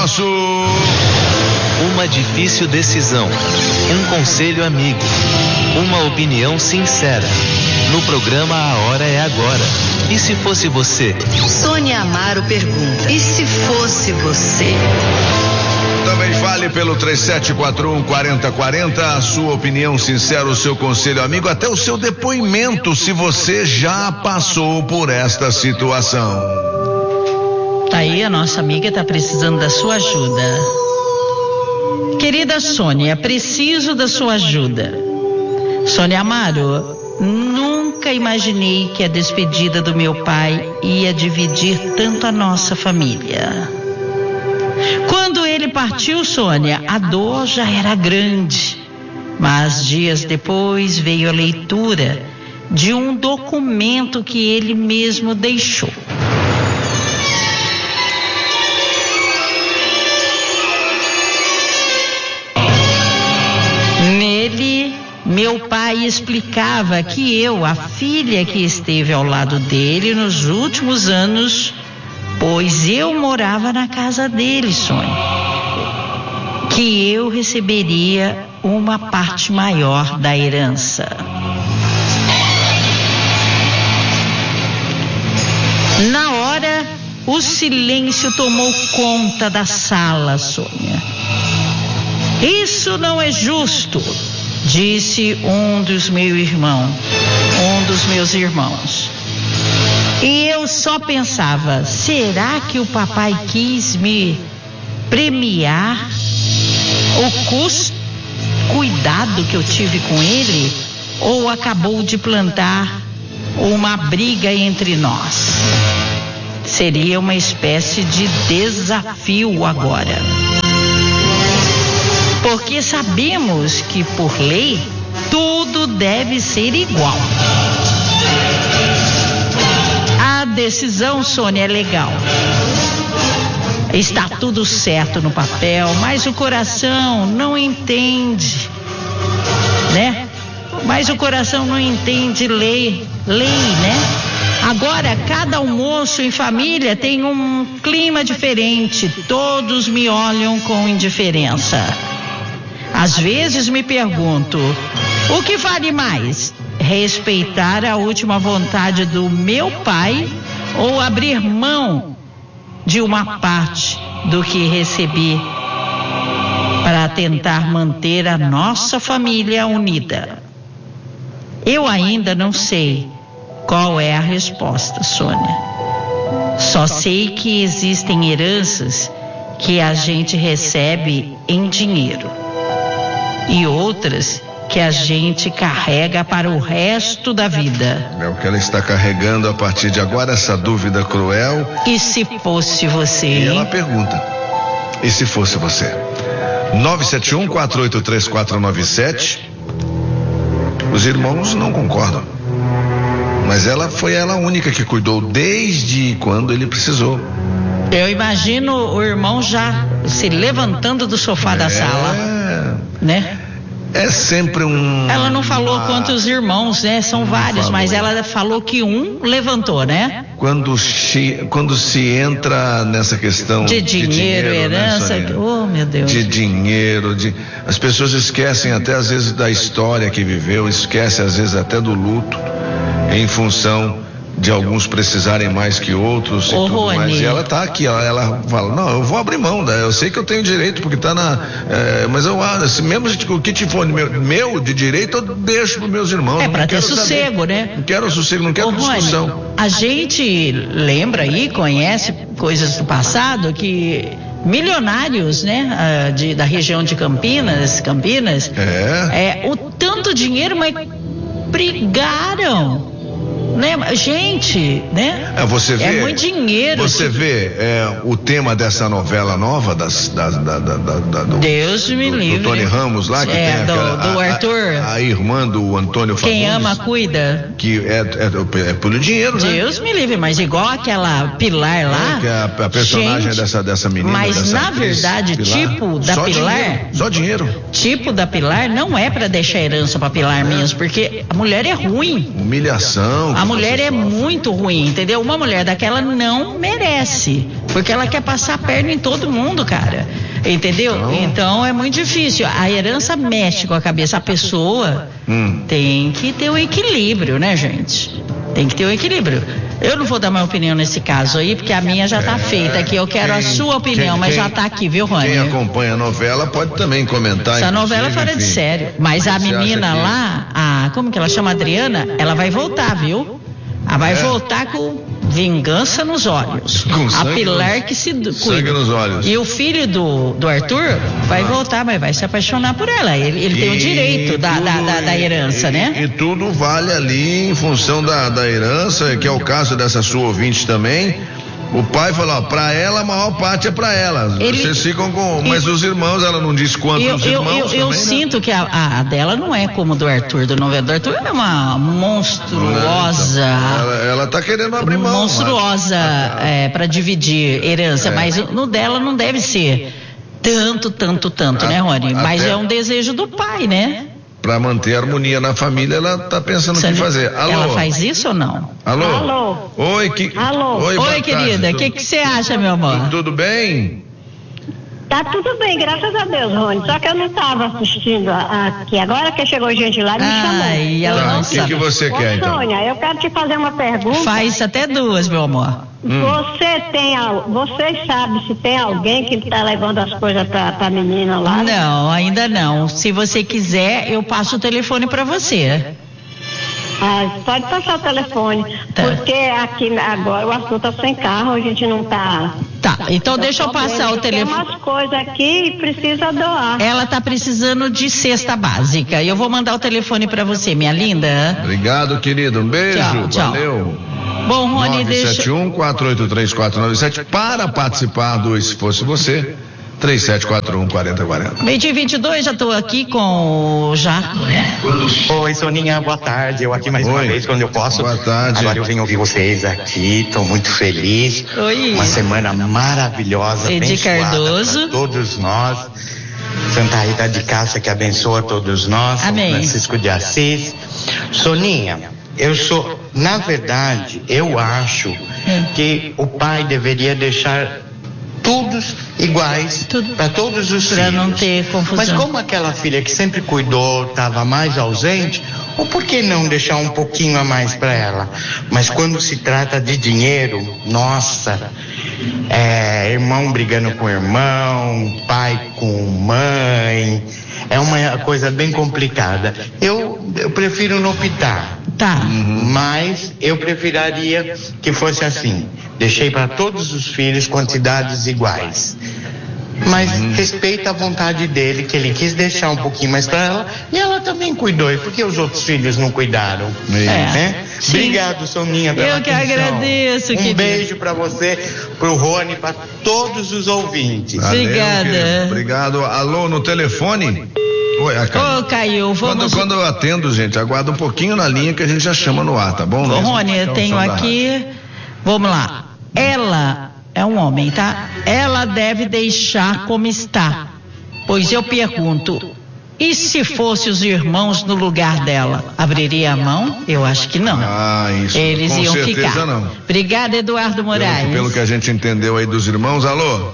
nosso... Uma difícil decisão, um conselho amigo, uma opinião sincera. No programa A Hora é Agora. E se fosse você? Sônia Amaro pergunta: e se fosse você? Também vale pelo 3741-4040, a sua opinião sincera, o seu conselho amigo, até o seu depoimento, se você já passou por esta situação. Tá aí, a nossa amiga tá precisando da sua ajuda. Querida Sônia, preciso da sua ajuda. Sônia Amaro, nunca imaginei que a despedida do meu pai ia dividir tanto a nossa família. Quando ele partiu, Sônia, a dor já era grande. Mas dias depois veio a leitura de um documento que ele mesmo deixou. Nele, meu pai explicava que eu, a filha que esteve ao lado dele nos últimos anos, pois eu morava na casa dele, Sônia, que eu receberia uma parte maior da herança. Na hora, o silêncio tomou conta da sala, Sônia. Isso não é justo, disse um dos meus irmãos. E eu só pensava, será que o papai quis me premiar o cuidado que eu tive com ele, ou acabou de plantar uma briga entre nós? Seria uma espécie de desafio agora. Porque sabemos que, por lei, tudo deve ser igual. A decisão, Sônia, é legal. Está tudo certo no papel, mas o coração não entende, né? Mas o coração não entende lei, né? Agora, cada almoço em família tem um clima diferente. Todos me olham com indiferença. Às vezes me pergunto, o que vale mais? Respeitar a última vontade do meu pai ou abrir mão de uma parte do que recebi para tentar manter a nossa família unida? Eu ainda não sei qual é a resposta, Sônia. Só sei que existem heranças que a gente recebe em dinheiro e outras que a gente carrega para o resto da vida. É o que ela está carregando a partir de agora, essa dúvida cruel. E se fosse você? E ela pergunta, e se fosse você? 971-483497. Os irmãos não concordam, mas ela foi ela a única que cuidou desde quando ele precisou. Eu imagino o irmão já se levantando do sofá da sala, né? É sempre um... Ela não falou quantos irmãos, né? São vários, mas ela falou que um levantou, né? Quando se entra nessa questão de dinheiro, herança, né, oh meu Deus. De dinheiro, as pessoas esquecem até às vezes da história que viveu, esquecem às vezes até do luto, em função de alguns precisarem mais que outros e tudo mais. E ela tá aqui, ela fala, não, eu vou abrir mão, eu sei que eu tenho direito, porque tá mas eu, se mesmo o que for meu de direito, eu deixo pros meus irmãos. É pra ter sossego, né? Não quero sossego, não quero discussão. A gente lembra aí, conhece coisas do passado que milionários, né, da região de Campinas, o tanto dinheiro, mas brigaram, né, gente, né? Você vê, é muito dinheiro. Você vê o tema dessa novela nova do Deus me livre. Do Tony Ramos lá, que tem aquela, do Arthur. A irmã do Antônio Fagundes. Quem ama, cuida. Que é pelo dinheiro, né? Deus me livre, mas igual aquela Pilar lá. Que é a personagem dessa menina. Mas na verdade, Pilar, tipo da Pilar. Só dinheiro. Tipo da Pilar não é pra deixar herança pra Pilar mesmo, porque a mulher é ruim. Humilhação. A mulher é muito ruim, entendeu? Uma mulher daquela não merece, porque ela quer passar a perna em todo mundo, cara. Entendeu? Então é muito difícil. A herança mexe com a cabeça. A pessoa tem que ter um equilíbrio, né, gente? Tem que ter um equilíbrio. Eu não vou dar minha opinião nesse caso aí, porque a minha já tá feita aqui. Eu quero a sua opinião, mas já tá aqui, viu, Rony? Quem acompanha a novela pode também comentar. Essa novela é fora de sério. Mas a menina lá, como que ela chama, Adriana, ela vai voltar, viu? Ela vai voltar com vingança nos olhos. A Pilar que se cuida. Sangue nos olhos. E o filho do Arthur vai voltar, mas vai se apaixonar por ela. Ele tem o direito da herança, né? E tudo vale ali em função da herança, que é o caso dessa sua ouvinte também. O pai falou, pra ela a maior parte é pra ela. Vocês ficam com... Mas os irmãos, ela não diz quantos irmãos eu também, sinto, né? Que a dela não é como do Arthur, do novela do Arthur. É uma monstruosa... Ela tá querendo abrir mão. Monstruosa pra dividir herança, mas no dela não deve ser tanto, né, Rony? Mas é um desejo do pai, né? Para manter a harmonia na família, ela tá pensando o que fazer. Alô? Ela faz isso ou não? Alô? Oi, Alô? Oi, querida, o que você acha, meu amor? Tudo bem? Tá tudo bem, graças a Deus, Rony. Só que eu não estava assistindo aqui. Agora que chegou gente lá, me chamou. O que você quer, então? Sônia, eu quero te fazer uma pergunta. Faz até duas, meu amor. Você sabe se tem alguém que está levando as coisas pra menina lá? Não, ainda não. Se você quiser, eu passo o telefone para você. Pode passar o telefone, porque aqui agora o Arthur tá sem carro, a gente não tá... Tá, então deixa eu passar o telefone. Tem umas coisas aqui e precisa doar. Ela tá precisando de cesta básica, eu vou mandar o telefone pra você, minha linda. Obrigado, querido, um beijo, tchau. Valeu. Bom, Rony, 971-483-497, para participar do Se Fosse Você, 3741-4040. 2022, já estou aqui com o Jaco. Oi, Soninha, boa tarde. Eu aqui mais uma vez, quando eu posso. Boa tarde. Agora eu venho ouvir vocês aqui, estou muito feliz. Oi. Uma semana maravilhosa, Edi Cardoso. Para todos nós. Santa Rita de Cássia que abençoa todos nós. Amém. Francisco de Assis. Soninha, na verdade, eu acho que o pai deveria deixar todos iguais para todos os filhos. Não ter confusão. Mas como aquela filha que sempre cuidou estava mais ausente, ou por que não deixar um pouquinho a mais para ela? Mas quando se trata de dinheiro, nossa, irmão brigando com irmão, pai com mãe, é uma coisa bem complicada. Eu prefiro não optar. Tá. Mas eu preferiria que fosse assim. Deixei para todos os filhos quantidades iguais. Mas respeita a vontade dele, que ele quis deixar um pouquinho mais para ela, e ela também cuidou. E por que os outros filhos não cuidaram? Obrigado, Soninha, pela Eu que atenção. agradeço, Um beijo para você, pro Rony, para todos os ouvintes. Valeu, obrigada. Querido. Obrigado. Alô, no telefone? Oi, Caio, vamos... Quando eu atendo, gente, aguarda um pouquinho na linha que a gente já chama no ar, tá bom? Rony, eu tenho aqui... Vamos lá. Ela é um homem, tá? Ela deve deixar como está. Pois eu pergunto, e se fosse os irmãos no lugar dela? Abriria a mão? Eu acho que não. Isso. Eles com iam certeza ficar. Não. Obrigada, Eduardo Moraes. Pelo que a gente entendeu aí dos irmãos. Alô?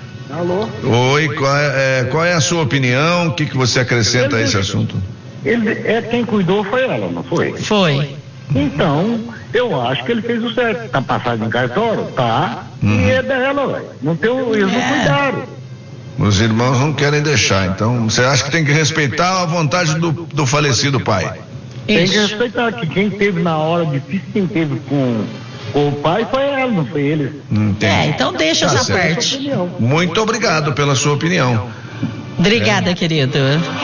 Oi, qual é a sua opinião? O que você acrescenta a esse assunto? Quem cuidou foi ela, não foi? Foi. Então, eu acho que ele fez o certo. Tá passado em cartório? Tá. E é dela, velho. Eles não cuidaram. Os irmãos não querem deixar, então você acha que tem que respeitar a vontade do falecido pai? Tem que respeitar que quem teve na hora difícil, quem teve com o pai foi ela, não foi ele. Então deixa essa parte. Muito obrigado pela sua opinião. Obrigada, querido.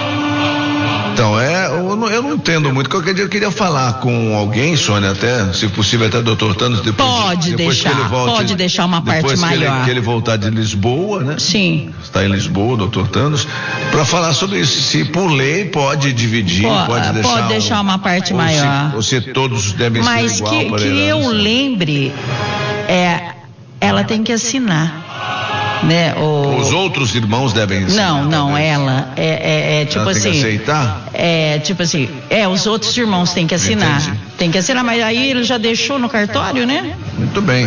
Então, eu não entendo muito. Qualquer dia eu queria falar com alguém, Sônia, até, se possível, até o Dr. Thanos, depois que ele volte, pode deixar uma parte maior. Depois que ele voltar de Lisboa, né? Sim. Está em Lisboa, Dr. Thanos, para falar sobre isso. Se por lei pode dividir, pode deixar. Pode deixar uma parte maior. Ou se todos devem ser igual. Mas que eu lembre, ela tem que assinar. né? Os outros irmãos devem ser. Não, ela tipo ela assim. Tem que aceitar? Tipo assim, os outros irmãos têm que assinar. Entendi. Tem que assinar, mas aí ele já deixou no cartório, né? Muito bem.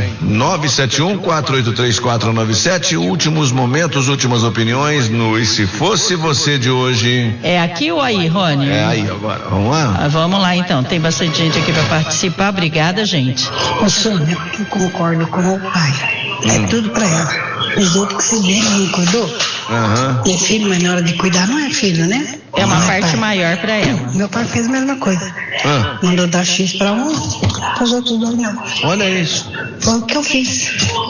971-483497, últimos momentos, últimas opiniões no E Se Fosse Você de hoje. É aqui ou aí, Rony? É aí agora. Vamos lá? Vamos lá então, tem bastante gente aqui para participar. Obrigada, gente. Ô Sônia, eu concordo com o pai. É tudo pra ela. Os outros que se bem não cuidou. E é filho, mas na hora de cuidar não é filho, né? É uma parte maior pra ela. Meu pai fez a mesma coisa. Mandou dar X pra um, para os outros dois não. Olha isso. Foi o que eu fiz.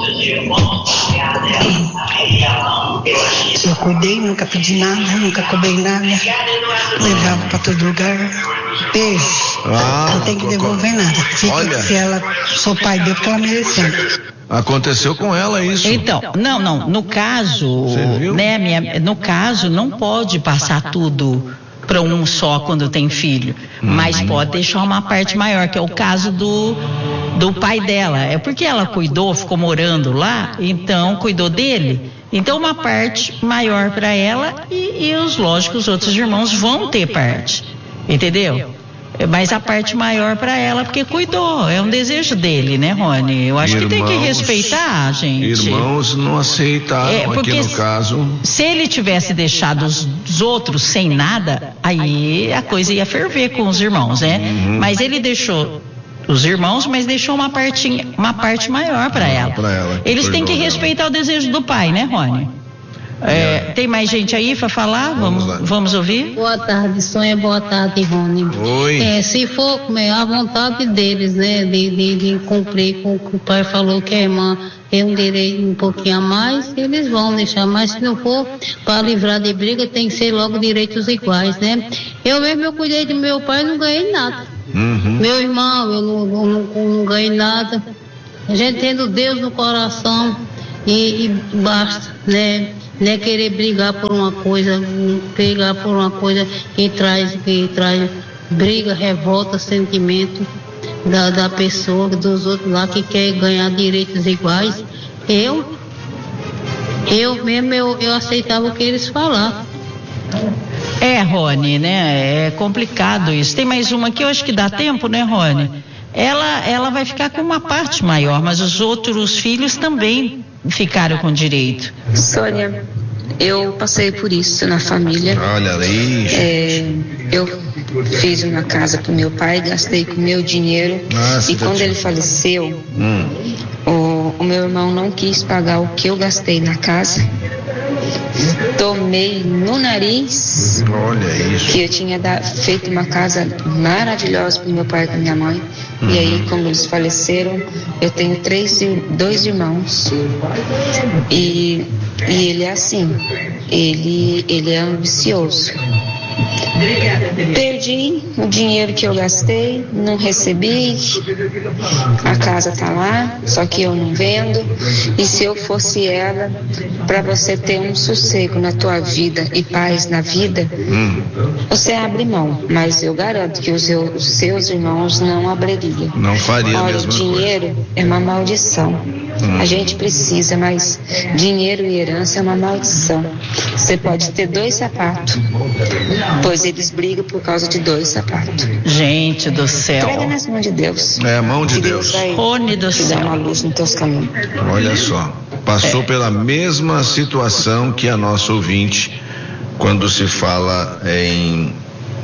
Eu cuidei, nunca pedi nada, nunca cobrei nada. Levava pra todo lugar. Beijo. Não tem que devolver nada. Se ela, sou pai dele, porque ela mereceu. Aconteceu com ela isso. Então, não, no caso, né, no caso não pode passar tudo para um só quando tem filho, mas pode deixar uma parte maior, que é o caso do pai dela. É porque ela cuidou, ficou morando lá, então cuidou dele. Então uma parte maior para ela e os outros irmãos vão ter parte, entendeu? Mas a parte maior para ela, porque cuidou, é um desejo dele, né, Rony? Eu acho que tem que respeitar, gente. Irmãos não aceitaram aqui no caso. Se ele tivesse deixado os outros sem nada, aí a coisa ia ferver com os irmãos, né? Mas ele deixou os irmãos, mas deixou uma parte maior para ela. Eles têm que respeitar o desejo do pai, né, Rony? Tem mais gente aí para falar? Vamos ouvir? Boa tarde, Sônia. Boa tarde, Rony. Oi. Se for a vontade deles, né, de cumprir com o que o pai falou, que a irmã tem um direito um pouquinho a mais, eles vão deixar. Mas se não for para livrar de briga, tem que ser logo direitos iguais, né? Eu cuidei do meu pai e não ganhei nada. Meu irmão, eu não ganhei nada. A gente tendo Deus no coração e basta, né? Não é querer brigar por uma coisa que traz briga, revolta, sentimento da pessoa, dos outros lá que quer ganhar direitos iguais. Eu aceitava o que eles falavam. Rony, né? É complicado isso. Tem mais uma aqui, eu acho que dá tempo, né, Rony? Ela vai ficar com uma parte maior, mas os outros filhos também ficaram com direito. Sônia, eu passei por isso na família. Olha aí. Eu fiz uma casa pro meu pai, gastei com meu dinheiro. E quando ele faleceu, o meu irmão não quis pagar o que eu gastei na casa. Tomei no nariz. Olha isso. Que eu tinha feito uma casa maravilhosa pro meu pai e pra minha mãe. E aí, como eles faleceram, eu tenho dois irmãos. E ele é assim. Ele é ambicioso. Perdi o dinheiro que eu gastei, não recebi, a casa tá lá, só que eu não vendo. E se eu fosse ela, para você ter um sossego na tua vida e paz na vida, você abre mão, mas eu garanto que os seus irmãos não abririam. Não faria. Olha, o dinheiro é uma maldição. A gente precisa, mas dinheiro e herança é uma maldição. Você pode ter 2 sapatos, pois eles brigam por causa de 2 sapatos. Gente do céu. Entrega nas mãos de Deus. É a mão de Deus. Rony do céu. Dá uma luz nos teus caminhos. Olha só, passou pela mesma situação que a nossa ouvinte quando se fala em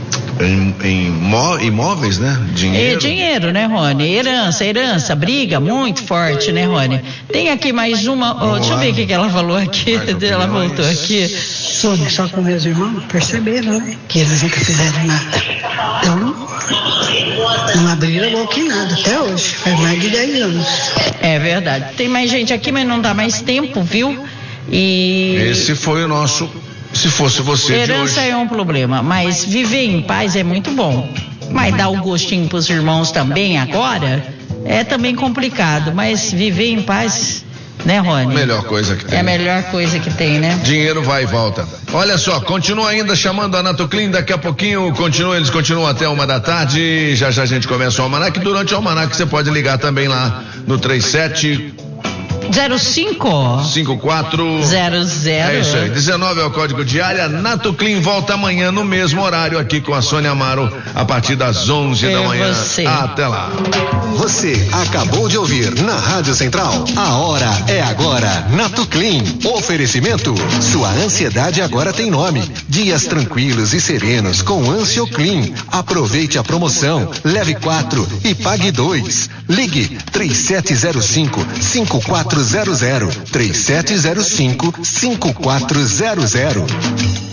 imóveis, né? Dinheiro, né, Rony? Herança, briga muito forte, né, Rony? Tem aqui mais uma, deixa eu ver o que ela falou aqui, ela voltou aqui. Sônia, só com meus irmãos perceberam, né, que eles nunca fizeram nada. Então, não abriram boca em nada, até hoje, faz mais de 10 anos. É verdade. Tem mais gente aqui, mas não dá mais tempo, viu? Esse foi o nosso... Se fosse você de hoje. Herança é um problema, mas viver em paz é muito bom. Mas dar o gostinho pros irmãos também agora é também complicado, mas viver em paz, né, Rony? Melhor coisa que tem. É a melhor coisa que tem, né? Dinheiro vai e volta. Olha só, continua ainda chamando a Natoclin, daqui a pouquinho eles continuam até 1h da tarde. Já a gente começa o almanac. Durante o almanac você pode ligar também lá no 37 05 5400. É isso aí. 19 é o código de área. Nato Clean volta amanhã no mesmo horário aqui com a Sônia Amaro a partir das 11 da manhã. Até lá. Você acabou de ouvir na Rádio Central. A hora é agora. Nato Clean. Oferecimento. Sua ansiedade agora tem nome. Dias tranquilos e serenos com AnsioClean. Aproveite a promoção. Leve 4 e pague 2. Ligue 3705-5400. 3705-5400.